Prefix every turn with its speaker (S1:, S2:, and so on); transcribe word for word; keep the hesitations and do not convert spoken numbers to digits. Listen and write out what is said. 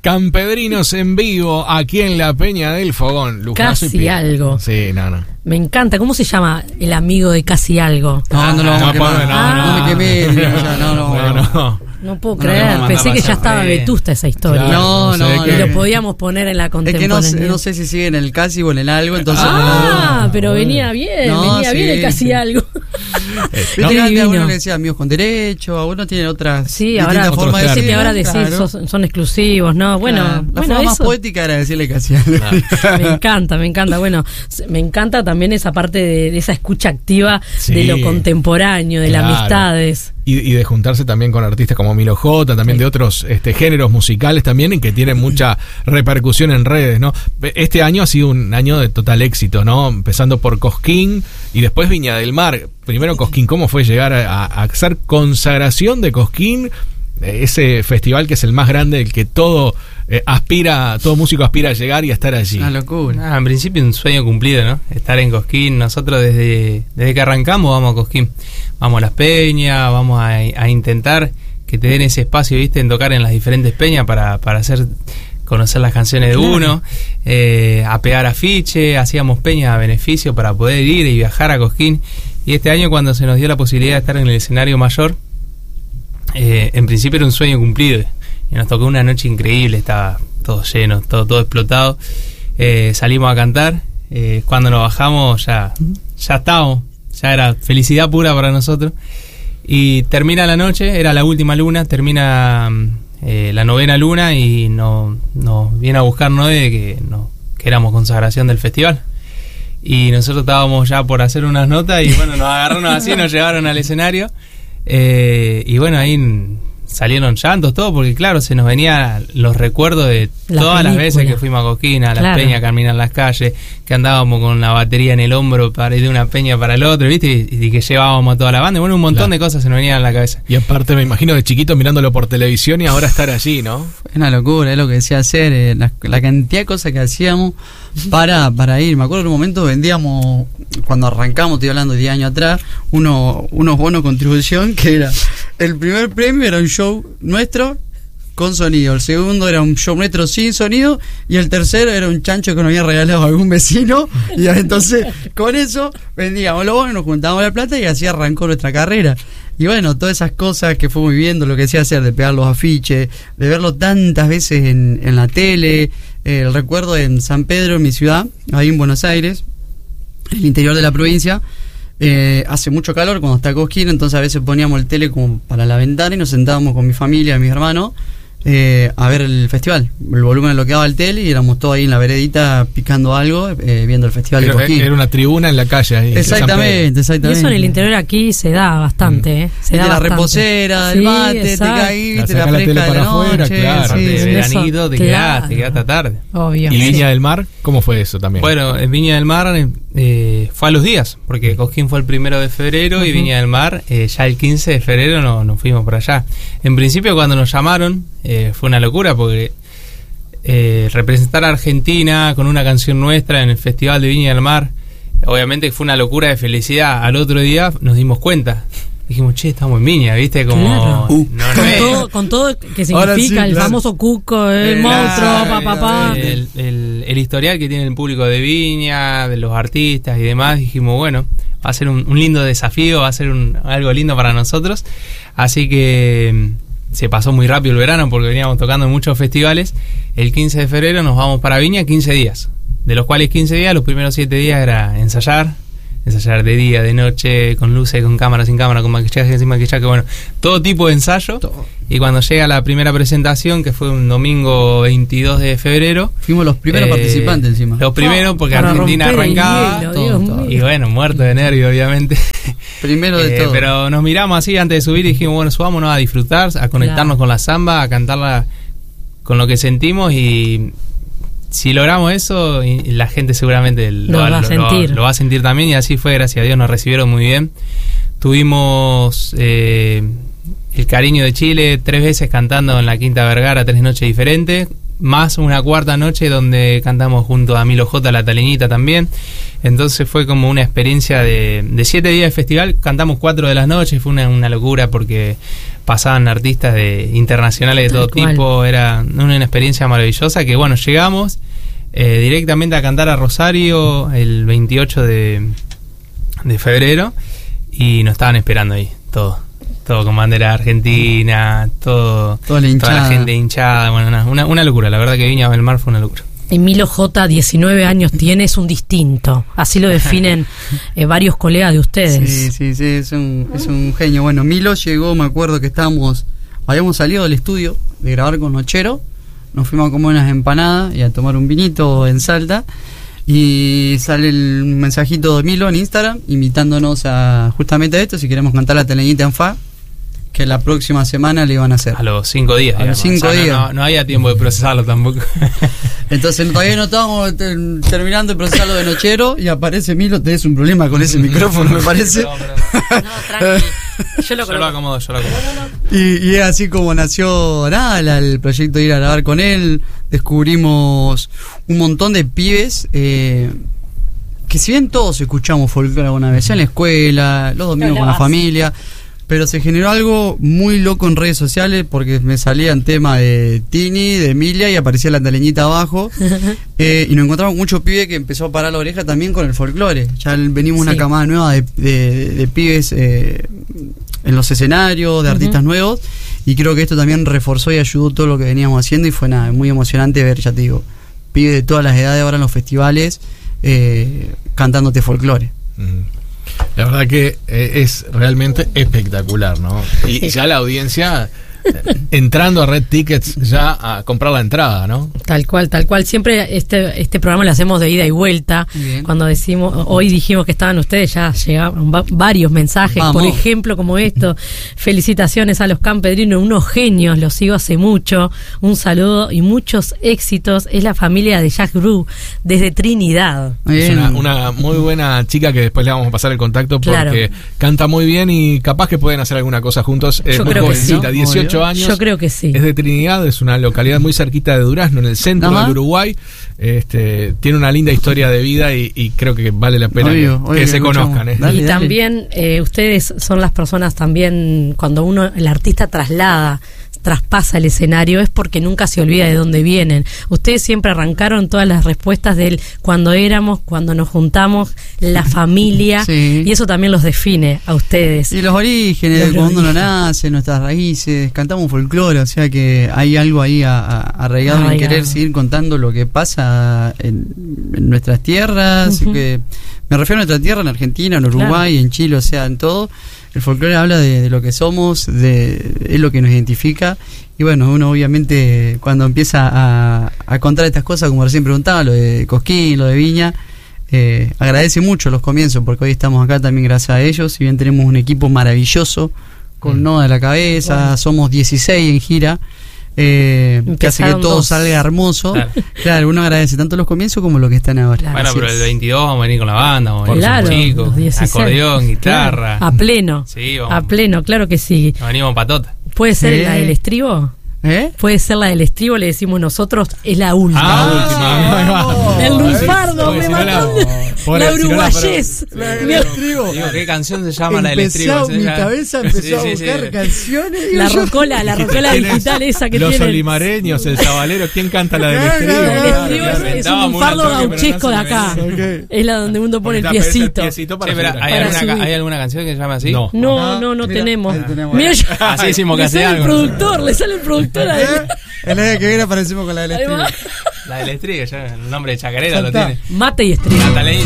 S1: Campedrinos en vivo aquí en la Peña del Fogón. Lujazo
S2: Casi
S1: y
S2: algo.
S1: Sí, no, no.
S2: Me encanta. ¿Cómo se llama el amigo de Casi Algo?
S3: No, no lo vamos a quemar.
S1: no,
S2: Ah.
S3: No me quemé, ya, no, no,
S1: No,
S3: no.
S1: no.
S2: No puedo
S3: No,
S2: creer.
S3: no, no,
S2: Pensé
S3: no,
S2: que
S3: no,
S2: ya
S3: no,
S2: estaba
S3: no,
S2: vetusta esa historia.
S1: Claro,
S3: No,
S1: no sé
S3: no,
S1: qué.
S2: Y
S3: no.
S2: lo podíamos poner en la
S3: Es que no,
S2: contemporaneidad.
S3: sé- no sé si sigue en el casi o en el algo, entonces.
S2: Ah,
S3: no.
S2: pero venía bien,
S3: No,
S2: venía
S3: sí,
S2: bien el Casi
S3: sí.
S2: Algo.
S3: Viste
S1: No.
S3: que antes
S2: Divino.
S3: a uno le decía amigos con derecho, a uno tiene otras
S2: Sí,
S3: distintas
S2: ahora
S3: formas de
S2: dice que
S3: decirlo,
S2: ahora decís
S3: claro.
S2: son, son exclusivos, ¿no? Bueno,
S3: Claro. La
S2: bueno,
S3: forma más
S2: eso
S3: poética era decirle casi algo.
S2: me encanta, me encanta. Bueno, s- me encanta también esa parte de, de esa escucha activa
S1: Sí.
S2: de lo contemporáneo, de las
S1: Claro.
S2: amistades.
S1: Y, y de juntarse también con artistas como Milo J, también
S2: Sí.
S1: de otros este, géneros musicales también, en que tienen mucha repercusión en redes, ¿no? Este año ha sido un año de total éxito, ¿no? Empezando por Cosquín y después Viña del Mar. Primero Cosquín, ¿cómo fue llegar a, a hacer consagración de Cosquín? Ese festival que es el más grande, el que todo eh, aspira, todo músico aspira a llegar y a estar allí.
S3: Una locura.
S4: Ah, en principio un sueño cumplido, ¿no? Estar en Cosquín. Nosotros desde, desde que arrancamos vamos a Cosquín. Vamos a las peñas, vamos a, a intentar que te den ese espacio, ¿viste? En tocar en las diferentes peñas para, para hacer conocer las canciones de
S2: Claro.
S4: uno, eh, a pegar afiche, hacíamos peñas a beneficio para poder ir y viajar a Cosquín. Y este año cuando se nos dio la posibilidad de estar en el escenario mayor, eh, en principio era un sueño cumplido. Y nos tocó una noche increíble, estaba todo lleno, todo, todo explotado. Eh, salimos a cantar, eh, cuando nos bajamos ya, ya estábamos, ya era felicidad pura para nosotros. Y termina la noche, era la última luna, termina eh, la novena luna y nos no viene a buscar Noé que, no, que éramos consagración del festival. Y nosotros estábamos ya por hacer unas notas y bueno, nos agarraron así, nos llevaron al escenario. Eh, y bueno, ahí salieron llantos, todo, porque claro, se nos venían los recuerdos de
S2: La
S4: todas las
S2: película.
S4: veces que fuimos a Cosquín, a las
S2: Claro.
S4: peñas, a caminar las calles, que andábamos con la batería en el hombro para ir de una peña para el otro, ¿viste? Y, y que llevábamos a toda la banda. Y bueno, un montón
S1: Claro.
S4: de cosas se nos venían a la cabeza.
S1: Y aparte me imagino de chiquito mirándolo por televisión y ahora estar allí, ¿no?
S3: Es una locura, es lo que decía hacer, eh, la, la cantidad de cosas que hacíamos para, para ir. Me acuerdo en un momento vendíamos, cuando arrancamos, estoy hablando de diez años atrás, uno, unos bonos contribución que era, el primer premio era un show nuestro con sonido, el segundo era un show nuestro sin sonido y el tercero era un chancho que nos había regalado algún vecino y entonces con eso vendíamos los bonos, nos juntábamos la plata y así arrancó nuestra carrera. Y bueno, todas esas cosas que fuimos viviendo, lo que decía hacer, de pegar los afiches, de verlo tantas veces en, en la tele, eh, el recuerdo en San Pedro, en mi ciudad, ahí en Buenos Aires, el interior de la provincia, eh, hace mucho calor cuando está Cosquín, entonces a veces poníamos el tele como para la ventana y nos sentábamos con mi familia, mis hermanos, eh, a ver el festival, el volumen de lo que daba el tele y éramos todos ahí en la veredita picando algo, eh, viendo el festival de
S1: Era,
S3: Cosquín.
S1: era una tribuna en la calle ahí. en San Pedro.
S3: Exactamente,
S2: Y
S3: exactamente.
S2: eso en el interior aquí se da bastante, ¿eh? Se
S3: Y
S2: da
S3: de la
S2: bastante.
S3: reposera, del
S2: Sí,
S3: mate, te
S2: exacto.
S3: caí,
S1: La
S3: viste, la
S1: sacá la
S3: fresca
S1: tele
S3: de la
S1: para afuera,
S3: noche,
S1: claro.
S3: sí,
S4: Aparte de
S3: sí.
S2: eso,
S4: veranito, te
S2: claro.
S4: quedás, te quedás hasta tarde.
S2: Obvio.
S1: ¿Y
S2: Sí.
S1: Viña del Mar? ¿Cómo fue eso también?
S4: Bueno, en Viña del Mar eh, fue a los días, porque Cosquín fue el primero de febrero y
S2: Ujú.
S4: Viña del Mar eh, ya el quince de febrero no, nos fuimos por allá. En principio cuando nos llamaron eh, fue una locura porque eh, representar a Argentina con una canción nuestra en el Festival de Viña del Mar, obviamente fue una locura de felicidad. Al otro día nos dimos cuenta. Dijimos, che, estamos en Viña, ¿viste? Como
S2: Claro.
S3: Uh.
S4: no, no
S2: Con
S4: es-
S2: todo, con todo que
S3: Ahora
S2: significa
S3: sí,
S2: el
S3: claro.
S2: famoso cuco, el
S4: Eh,
S2: monstruo,
S4: claro,
S2: papá, papá.
S4: El, el- el historial que tiene el público de Viña, de los artistas y demás, dijimos, bueno, va a ser un, un lindo desafío, va a ser un, algo lindo para nosotros. Así que mm, se pasó muy rápido el verano porque veníamos tocando en muchos festivales. El quince de febrero nos vamos para Viña, quince días. De los cuales quince días, los primeros siete días era ensayar. Ensayar de día, de noche, con luces, con cámara, sin cámara, con maquillaje, sin maquillaje, bueno, todo tipo de ensayo.
S3: Todo.
S4: Y cuando llega la primera presentación, que fue un domingo veintidós de febrero,
S3: Fuimos los primeros
S4: eh,
S3: participantes encima.
S4: los primeros, porque
S2: Para
S4: Argentina
S2: romper el
S4: arrancaba.
S2: hielo,
S3: todo,
S2: Dios
S3: todo.
S2: mío.
S4: Y bueno, muerto de nervio, obviamente.
S3: Primero de
S4: Eh,
S3: todo.
S4: Pero nos miramos así antes de subir y dijimos, bueno, subámonos a disfrutar, a conectarnos
S2: Claro.
S4: con la samba, a cantarla con lo que sentimos y si logramos eso, y la gente seguramente
S2: Lo va a sentir.
S4: lo va a sentir también y así fue, gracias a Dios, nos recibieron muy bien. Tuvimos eh, el cariño de Chile tres veces cantando en la Quinta Vergara, tres noches diferentes, más una cuarta noche donde cantamos junto a Milo J, La Taleñita también. Entonces fue como una experiencia de, de siete días de festival. Cantamos cuatro de las noches, fue una, una locura porque pasaban artistas de internacionales de todo tipo. Era una, una experiencia maravillosa que, bueno, llegamos eh, directamente a cantar a Rosario el veintiocho de, de febrero y nos estaban esperando ahí, todo. Todo con bandera argentina, todo,
S3: toda la,
S4: toda la gente hinchada. Bueno, una, una, una locura. La verdad que Viña del Mar fue una locura.
S2: Emilio J, diecinueve años tiene, es un distinto. Así lo definen eh, varios colegas de ustedes.
S3: Sí, sí, sí, es un, es un genio. Bueno, Milo llegó, me acuerdo que estábamos, habíamos salido del estudio de grabar con Nochero, nos fuimos a comer unas empanadas y a tomar un vinito en Salta. Y sale el mensajito de Milo en Instagram invitándonos a justamente a esto, si queremos cantar La Taleñita en Fa, que la próxima semana le iban a hacer.
S4: A los cinco días.
S3: A los cinco
S4: o sea,
S3: días.
S4: No, no, no había tiempo de procesarlo tampoco.
S3: Entonces todavía no estábamos ter- terminando de procesarlo de Nochero y aparece Milo, tenés un problema con ese micrófono, me parece.
S4: Perdón, perdón.
S2: No, tranqui. Yo lo,
S4: Yo lo acomodo, yo lo acomodo.
S3: Y, y es así como nació nada, la- el proyecto de ir a grabar con él. Descubrimos un montón de pibes eh, que si bien todos escuchamos folclore alguna vez, en la escuela, los domingos con la familia, pero se generó algo muy loco en redes sociales porque me salían temas de Tini, de Emilia y aparecía La Taleñita abajo. eh, y nos encontramos muchos pibes que empezó a parar la oreja también con el folclore. Ya venimos una
S2: Sí.
S3: camada nueva de, de, de pibes eh, en los escenarios, de artistas uh-huh. nuevos. Y creo que esto también reforzó y ayudó todo lo que veníamos haciendo y fue nada, muy emocionante ver, ya te digo, pibes de todas las edades ahora en los festivales eh, cantándote folclore.
S1: Mm. La verdad que eh, es realmente espectacular, ¿no? Y ya la audiencia eh, entrando a Red Tickets ya a comprar la entrada, ¿no?
S2: Tal cual, tal cual. Siempre este este programa lo hacemos de ida y vuelta.
S3: Bien.
S2: Cuando decimos, hoy dijimos que estaban ustedes, ya llegaron va- varios mensajes,
S3: Vamos.
S2: por ejemplo, como esto. Felicitaciones a los campedrinos, unos genios, los sigo hace mucho. Un saludo y muchos éxitos. Es la familia de Jack Bru desde Trinidad.
S3: Muy
S1: Es
S3: bien.
S1: una, una muy buena chica que después le vamos a pasar el contacto porque
S2: Claro.
S1: canta muy bien y capaz que pueden hacer alguna cosa juntos. Es
S2: Yo
S1: muy
S2: creo que sí.
S1: jovencita, dieciocho años.
S2: Yo creo que sí.
S1: Es de Trinidad, es una localidad muy cerquita de Durazno, en el centro
S3: Ajá.
S1: del Uruguay. Este, tiene una linda historia de vida y, y creo que vale la pena
S3: Obvio,
S1: que,
S3: obvio
S1: que
S3: que
S1: se
S3: escuchamos.
S1: conozcan. ¿eh?
S3: Dale,
S2: y
S3: dale.
S2: también eh, ustedes son las personas también, cuando uno, el artista traslada, traspasa el escenario, es porque nunca se olvida de dónde vienen. Ustedes siempre arrancaron todas las respuestas del cuando éramos, cuando nos juntamos, la familia,
S3: Sí.
S2: y eso también los define a ustedes.
S3: Y los orígenes,
S2: Los
S3: de cuando uno
S2: orígenes.
S3: nace, nuestras raíces, cantamos folclore, o sea que hay algo ahí a- a- arraigado en
S2: Arraigado.
S3: querer seguir contando lo que pasa en, en nuestras tierras,
S2: Ujú.
S3: que me refiero a nuestra tierra, en Argentina, en Uruguay,
S2: Claro.
S3: en Chile, o sea, en todo. El folclore habla de, de lo que somos, de, es lo que nos identifica. Y bueno, uno obviamente cuando empieza a, a contar estas cosas, como recién preguntaba, lo de Cosquín, lo de Viña, eh, agradece mucho los comienzos, porque hoy estamos acá también gracias a ellos. Si bien tenemos un equipo maravilloso, con
S1: Mm.
S3: Noda de la cabeza,
S2: Bueno.
S3: somos dieciséis en gira, eh, que hace que
S2: Empezaron
S3: todo
S2: dos.
S3: salga hermoso.
S4: Claro.
S3: Claro, uno agradece tanto los comienzos como lo que están ahora.
S2: Claro.
S4: Bueno,
S3: Así
S4: pero el
S3: es.
S4: veintidós vamos a venir con la banda, vamos a venir
S2: Claro,
S4: con chicos,
S2: los dieciséis.
S4: acordeón, guitarra.
S2: Claro, a pleno.
S4: Sí, vamos.
S2: A pleno, claro que sí.
S4: Nos venimos patota.
S2: ¿Puede ser
S3: Sí.
S2: la del estribo?
S3: ¿Eh?
S2: Puede ser la del estribo, le decimos nosotros, es la última.
S1: Ah, última.
S2: El lunfardo,
S1: Porque
S2: me
S1: si no la-
S2: mató.
S1: Pobre,
S2: La
S1: si no la-
S2: uruguayés. Mira,
S3: estribo.
S4: Digo, ¿qué canción se llama la del
S3: Empecé
S4: estribo?
S3: a-
S4: Se
S3: mi
S4: llama-
S3: cabeza empezó
S4: Sí,
S3: a
S4: sí,
S3: buscar
S4: sí.
S3: canciones. digo
S2: la
S3: yo,
S2: rocola, la rocola
S1: Tienes
S2: digital esa que
S1: Los
S2: tienen.
S1: olimareños, el sabalero, ¿quién canta la del
S3: Claro,
S1: estribo?
S3: claro,
S2: El
S3: claro,
S2: estribo
S3: claro.
S2: es, es un
S4: Inventábamos un
S2: lunfardo
S4: toque, pero
S2: gauchesco
S4: no
S2: de
S4: se me
S2: acá.
S3: venía. Ok.
S2: Es la donde uno pone el
S1: Porque está-
S2: piecito.
S1: piecito para
S4: Sí, pero
S1: subir
S4: ¿hay,
S1: acá.
S2: Para
S4: alguna,
S2: subir.
S4: ¿hay alguna canción que se llama así?
S1: No.
S2: No,
S3: Ajá,
S2: no, no
S3: mira,
S2: tenemos.
S3: ahí tenemos.
S2: Mira, yo-
S4: Así decimos que
S2: le
S4: hace
S2: sale el
S4: algo.
S2: productor, le sale el productor ahí.
S3: ¿Eh? El año que viene aparecemos con la del
S2: Ahí
S3: estribo.
S2: va.
S4: La del estribo, ya el nombre de chacarera lo
S3: Saltá.
S4: tiene.
S2: Mate y estribo.
S4: La Taleñita.